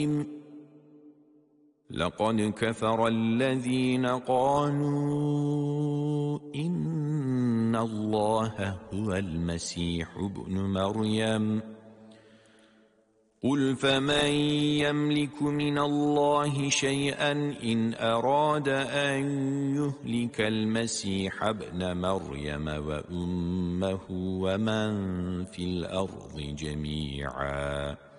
لقد كفر الذين قالوا إن الله هو المسيح ابن مريم قل فمن يملك من الله شيئا إن أراد أن يهلك المسيح ابن مريم وأمه ومن في الأرض جميعا